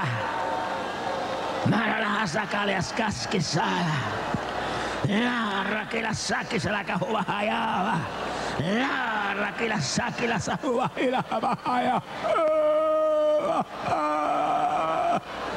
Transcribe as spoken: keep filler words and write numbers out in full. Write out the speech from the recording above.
Maralahasakalias kaskisala. Lara que la saques a la cajubajaya. Lara que la saque la sajubajaya.